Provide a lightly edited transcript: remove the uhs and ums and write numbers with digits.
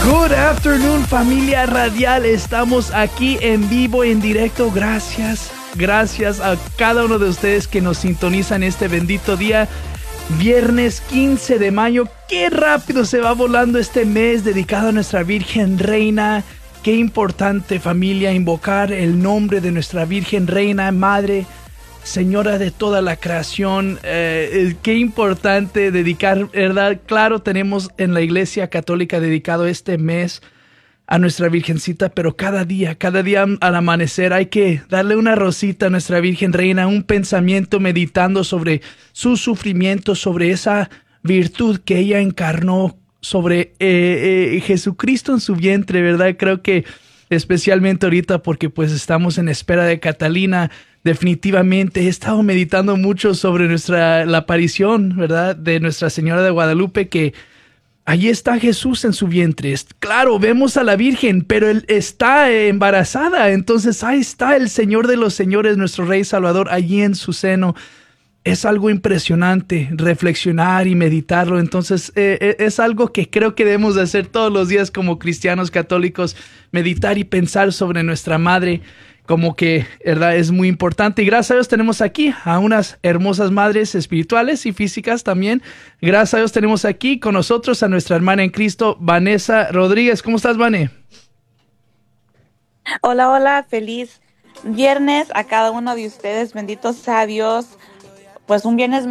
Good afternoon, familia radial. Estamos aquí en vivo, en directo. Gracias a cada uno de ustedes que nos sintonizan este bendito día. Viernes 15 de mayo. Qué rápido se va volando este mes dedicado a nuestra Virgen Reina. Qué importante, familia, invocar el nombre de nuestra Virgen Reina, Madre, Señora de toda la creación. Qué importante dedicar, ¿verdad? Claro, tenemos en la Iglesia Católica dedicado este mes a nuestra Virgencita, pero cada día al amanecer hay que darle una rosita a nuestra Virgen Reina, un pensamiento meditando sobre su sufrimiento, sobre esa virtud que ella encarnó, sobre Jesucristo en su vientre, ¿verdad? Creo que especialmente ahorita porque pues estamos en espera de Catalina. Definitivamente he estado meditando mucho sobre la aparición, ¿verdad?, de Nuestra Señora de Guadalupe, que allí está Jesús en su vientre. Claro, vemos a la Virgen, pero él está embarazada. Entonces ahí está el Señor de los Señores, nuestro Rey Salvador, allí en su seno. Es algo impresionante reflexionar y meditarlo. Entonces es algo que creo que debemos de hacer todos los días como cristianos católicos, meditar y pensar sobre nuestra Madre, como que, ¿verdad?, es muy importante. Y gracias a Dios tenemos aquí a unas hermosas madres espirituales y físicas también. Gracias a Dios tenemos aquí con nosotros a nuestra hermana en Cristo, Vanessa Rodríguez. ¿Cómo estás, Vane? Hola, feliz viernes a cada uno de ustedes. Bendito sea Dios. Pues un viernes